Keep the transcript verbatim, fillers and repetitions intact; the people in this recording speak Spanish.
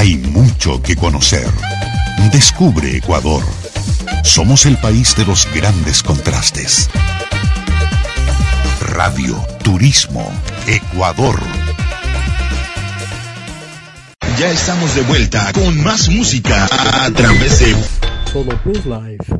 Hay mucho que conocer. Descubre Ecuador. Somos el país de los grandes contrastes. Radio Turismo Ecuador. Ya estamos de vuelta con más música a través de Solo Plus Live.